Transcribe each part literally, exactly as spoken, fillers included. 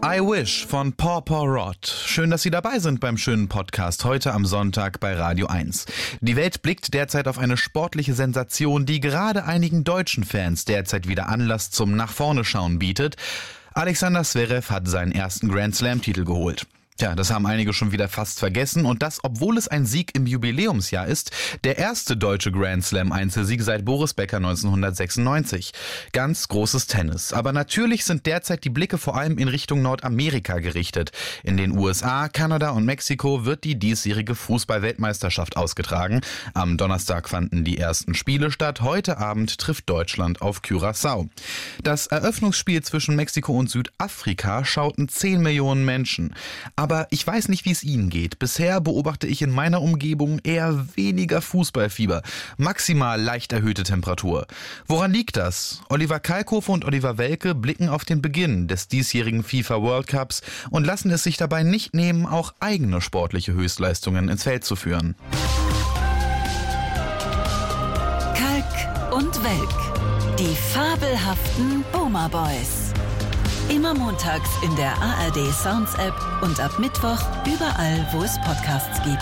I Wish von Paw Paw Rod. Schön, dass Sie dabei sind beim schönen Podcast heute am Sonntag bei Radio eins. Die Welt blickt derzeit auf eine sportliche Sensation, die gerade einigen deutschen Fans derzeit wieder Anlass zum Nach vorne schauen bietet. Alexander Zverev hat seinen ersten Grand Slam-Titel geholt. Tja, das haben einige schon wieder fast vergessen und das, obwohl es ein Sieg im Jubiläumsjahr ist, der erste deutsche Grand Slam Einzelsieg seit Boris Becker neunzehnhundertsechsundneunzig. Ganz großes Tennis. Aber natürlich sind derzeit die Blicke vor allem in Richtung Nordamerika gerichtet. In den U S A, Kanada und Mexiko wird die diesjährige Fußball-Weltmeisterschaft ausgetragen. Am Donnerstag fanden die ersten Spiele statt. Heute Abend trifft Deutschland auf Curaçao. Das Eröffnungsspiel zwischen Mexiko und Südafrika schauten zehn Millionen Menschen. Aber ich weiß nicht, wie es Ihnen geht. Bisher beobachte ich in meiner Umgebung eher weniger Fußballfieber. Maximal leicht erhöhte Temperatur. Woran liegt das? Oliver Kalkofe und Oliver Welke blicken auf den Beginn des diesjährigen FIFA World Cups und lassen es sich dabei nicht nehmen, auch eigene sportliche Höchstleistungen ins Feld zu führen. Kalk und Welk, die fabelhaften Boomer Boys. Immer montags in der A R D Sounds App und ab Mittwoch überall, wo es Podcasts gibt.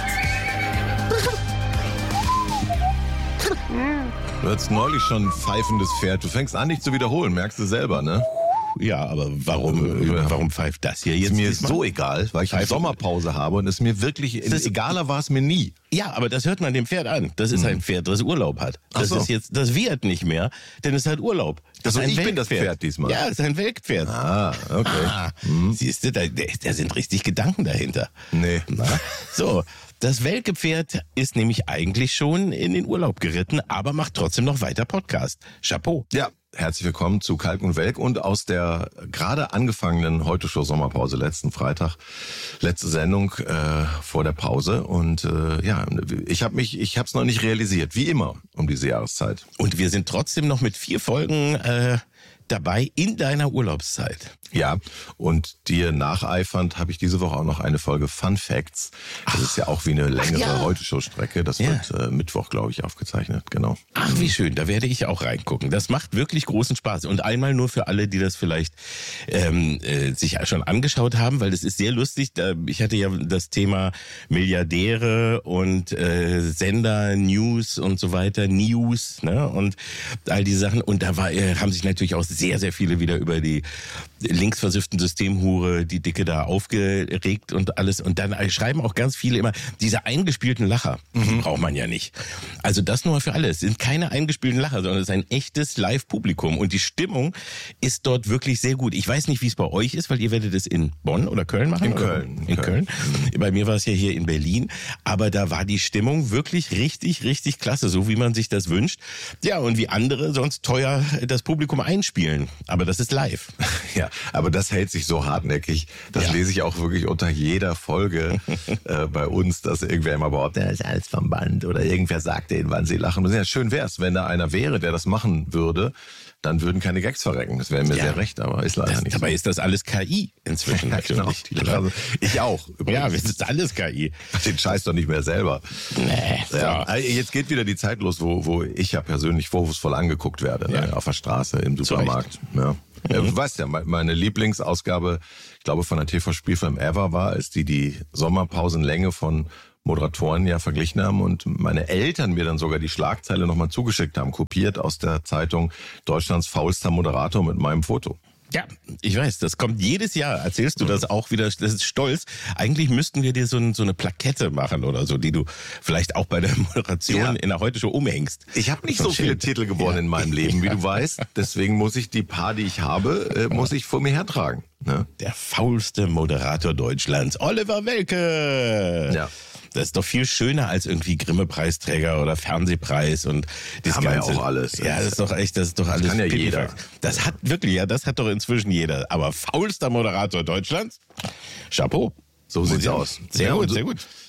Du hattest neulich schon ein pfeifendes Pferd. Du fängst an, dich zu wiederholen, merkst du selber, ne? Ja, aber warum, äh, warum pfeift das hier jetzt? Ist mir ist so egal, weil ich eine Sommerpause habe und es mir wirklich, das egaler war es mir nie. Ja, aber das hört man dem Pferd an. Das ist ein Pferd, das Urlaub hat. Das so. ist jetzt, das wird nicht mehr, denn es hat Urlaub. Das Also ist ein ich bin Weltpferd. das Pferd diesmal. Ja, es ist ein Weltpferd. Ah, okay. Ah, siehst du, da, da sind richtig Gedanken dahinter. Nee. Na? So, das Welke-Pferd ist nämlich eigentlich schon in den Urlaub geritten, aber macht trotzdem noch weiter Podcast. Chapeau. Ja. Herzlich willkommen zu Kalk und Welk und aus der gerade angefangenen Heute-Show-Sommerpause letzten Freitag, letzte Sendung äh, vor der Pause und äh, ja, ich habe mich, ich habe es noch nicht realisiert, wie immer um diese Jahreszeit. Und wir sind trotzdem noch mit vier Folgen äh, dabei in deiner Urlaubszeit. Ja, und dir nacheifernd habe ich diese Woche auch noch eine Folge Fun Facts. Das Ach. ist ja auch wie eine längere ja. Heute-Show-Strecke. Das ja. wird äh, Mittwoch, glaube ich, aufgezeichnet. Genau. Ach, wie schön. Da werde ich auch reingucken. Das macht wirklich großen Spaß. Und einmal nur für alle, die das vielleicht ähm, äh, sich schon angeschaut haben, weil das ist sehr lustig. Da, ich hatte ja das Thema Milliardäre und äh, Sender, News und so weiter, News, ne, und all die Sachen. Und da war, äh, haben sich natürlich auch sehr, sehr viele wieder über die linksversifften Systemhure, die Dicke da aufgeregt und alles. Und dann schreiben auch ganz viele immer, diese eingespielten Lacher, mhm. die braucht man ja nicht. Also das nur für alle. Es sind keine eingespielten Lacher, sondern es ist ein echtes Live-Publikum. Und die Stimmung ist dort wirklich sehr gut. Ich weiß nicht, wie es bei euch ist, weil ihr werdet es in Bonn oder Köln machen? In Köln. In Köln. Köln. Bei mir war es ja hier in Berlin. Aber da war die Stimmung wirklich richtig, richtig klasse, so wie man sich das wünscht. Ja, und wie andere sonst teuer das Publikum einspielen. Aber das ist live. Ja, aber das hält sich so hartnäckig. Das ja. lese ich auch wirklich unter jeder Folge äh, bei uns, dass irgendwer immer behauptet, der ist alles vom Band oder irgendwer sagt denen, wann sie lachen. Und ja, schön wär's, wenn da einer wäre, der das machen würde, dann würden keine Gags verrecken. Das wäre mir ja. sehr recht, aber ist leider das, nicht dabei so. ist das alles K I inzwischen ja, natürlich. Genau. Also, ich auch. Übrigens. Ja, es ist alles K I. Den Scheiß doch nicht mehr selber. Nee, ja. So. Jetzt geht wieder die Zeit los, wo, wo ich ja persönlich vorwurfsvoll angeguckt werde. Ne? Ja. Auf der Straße, im Supermarkt. Ja. Ja, du weißt ja, meine Lieblingsausgabe, ich glaube von der T V-Spielfilm Ever war, als die die Sommerpausenlänge von Moderatoren ja verglichen haben und meine Eltern mir dann sogar die Schlagzeile nochmal zugeschickt haben, kopiert aus der Zeitung Deutschlands faulster Moderator mit meinem Foto. Ja, ich weiß, das kommt jedes Jahr, erzählst du das auch wieder, das ist stolz. Eigentlich müssten wir dir so, ein, so eine Plakette machen oder so, die du vielleicht auch bei der Moderation ja. in der Heute-Show umhängst. Ich habe nicht so viele Titel gewonnen ja. in meinem Leben, wie du weißt. Deswegen muss ich die paar, die ich habe, äh, muss ich vor mir hertragen. Ne? Der faulste Moderator Deutschlands, Oliver Welke. Ja. Das ist doch viel schöner als irgendwie Grimme-Preisträger oder Fernsehpreis und das haben Ganze. Wir ja auch alles. Ja, das ist doch echt, das ist doch alles. Das kann ja jeder. Das hat wirklich, ja, das hat doch inzwischen jeder. Aber faulster Moderator Deutschlands, Chapeau. So sieht's aus. Sehr ja, gut, so, sehr gut.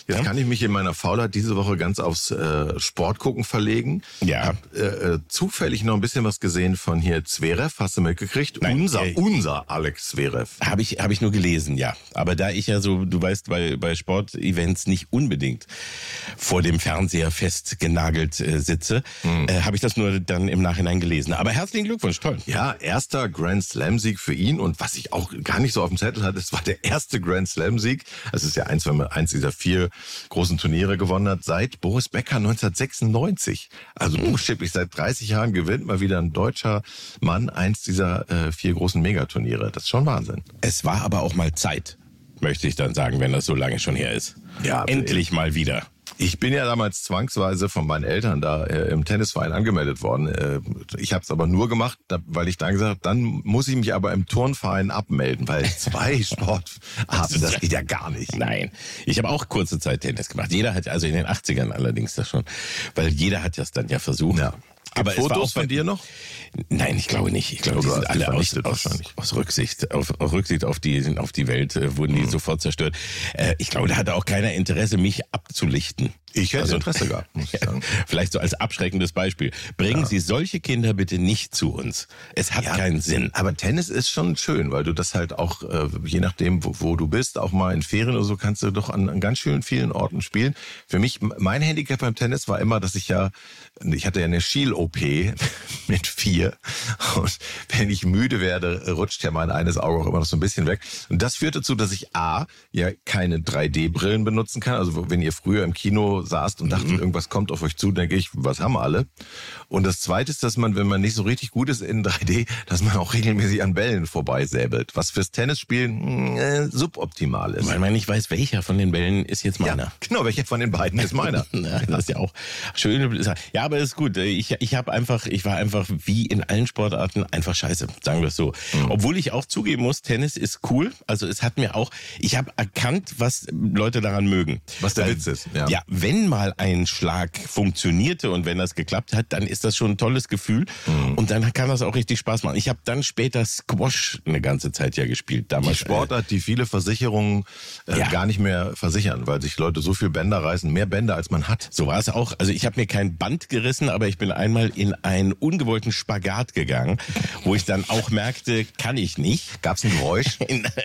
Jetzt kann ich mich in meiner Faulheit diese Woche ganz aufs äh, Sportgucken verlegen. Ja. Hab äh, zufällig noch ein bisschen was gesehen von hier Zverev. Hast du mitgekriegt? Nein, unser, äh, unser Alex Zverev. Habe ich, hab ich nur gelesen, ja. Aber da ich ja so, du weißt, bei, bei Sportevents nicht unbedingt vor dem Fernseher festgenagelt äh, sitze, mhm. äh, habe ich das nur dann im Nachhinein gelesen. Aber herzlichen Glückwunsch, toll. Ja, erster Grand Slam-Sieg für ihn. Und was ich auch gar nicht so auf dem Zettel hatte, es war der erste Grand Slam-Sieg. Es ist ja eins, wenn man eins dieser vier großen Turniere gewonnen hat, seit Boris Becker neunzehnhundertsechsundneunzig. Also buchstäblich seit dreißig Jahren gewinnt mal wieder ein deutscher Mann eins dieser äh, vier großen Megaturniere. Das ist schon Wahnsinn. Es war aber auch mal Zeit, möchte ich dann sagen, wenn das so lange schon her ist. Ja, endlich mal wieder. Ich bin ja damals zwangsweise von meinen Eltern da äh, im Tennisverein angemeldet worden. Äh, ich habe es aber nur gemacht, da, weil ich dann gesagt habe, dann muss ich mich aber im Turnverein abmelden, weil zwei Sportarten, das geht ja gar nicht. Nein, ich habe auch kurze Zeit Tennis gemacht. Jeder hat, also in den achtzigern allerdings das schon, weil jeder hat das dann ja versucht. Ja. Aber Fotos es war auch von dir noch? Nein, ich glaube nicht. Ich glaube, die sind alle aus, aus, aus Rücksicht, auf, auf Rücksicht auf die, auf die Welt äh, wurden die mhm. sofort zerstört. Äh, ich glaube, da hatte auch keiner Interesse, mich abzulichten. Ich hätte also, Interesse gehabt, muss ich sagen. Vielleicht so als abschreckendes Beispiel. Bringen ja. Sie solche Kinder bitte nicht zu uns. Es hat ja, keinen Sinn. Aber Tennis ist schon schön, weil du das halt auch, äh, je nachdem, wo, wo du bist, auch mal in Ferien oder so, kannst du doch an, an ganz schön vielen Orten spielen. Für mich, mein Handicap beim Tennis war immer, dass ich ja, ich hatte ja eine Schiel-O P mit vier. Und wenn ich müde werde, rutscht ja mein eines Auge auch immer noch so ein bisschen weg. Und das führt dazu, dass ich A, ja keine drei D Brillen benutzen kann. Also wenn ihr früher im Kino saßt und dachte, mhm. irgendwas kommt auf euch zu, denke ich, was haben wir alle? Und das Zweite ist, dass man, wenn man nicht so richtig gut ist in drei D, dass man auch regelmäßig an Bällen vorbeisäbelt, was fürs Tennisspielen äh, suboptimal ist. Weil man nicht weiß, welcher von den Bällen ist jetzt meiner. Ja, genau, welcher von den beiden ist meiner. Das ist ja auch schön. Ja, aber ist gut. Ich, ich habe einfach, ich war einfach wie in allen Sportarten einfach scheiße, sagen wir es so. Mhm. Obwohl ich auch zugeben muss, Tennis ist cool. Also es hat mir auch, ich habe erkannt, was Leute daran mögen. Was der Weil, Witz ist. Ja. ja, wenn mal ein Schlag funktionierte und wenn das geklappt hat, dann ist das schon ein tolles Gefühl. Mhm. Und dann kann das auch richtig Spaß machen. Ich habe dann später Squash eine ganze Zeit ja gespielt. Damals, die Sportart, die viele Versicherungen äh, ja. gar nicht mehr versichern, weil sich Leute so viel Bänder reißen, mehr Bänder als man hat. So war es auch. Also ich habe mir kein Band gerissen, aber ich bin einmal in einen ungewollten Spagat gegangen, wo ich dann auch merkte, kann ich nicht. Gab es ein Geräusch?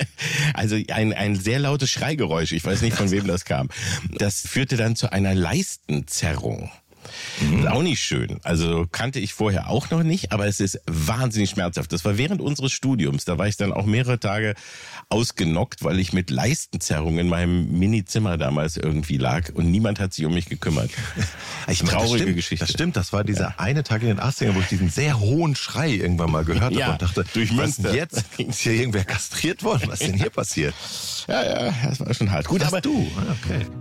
Also ein, ein sehr lautes Schreigeräusch. Ich weiß nicht, von wem das kam. Das führte dann zu einer Leistenzerrung. Mhm. Auch nicht schön. Also kannte ich vorher auch noch nicht, aber es ist wahnsinnig schmerzhaft. Das war während unseres Studiums. Da war ich dann auch mehrere Tage ausgenockt, weil ich mit Leistenzerrung in meinem Mini-Zimmer damals irgendwie lag und niemand hat sich um mich gekümmert. Ich meine, Traurige das stimmt, Geschichte. Das stimmt, das war dieser ja. eine Tag in den achtzigern, wo ich diesen sehr hohen Schrei irgendwann mal gehört habe ja, und dachte, durch was ist jetzt? Ist hier irgendwer kastriert worden? Was ist denn hier passiert? Ja, ja, das war schon hart. Gut, das aber du. Okay.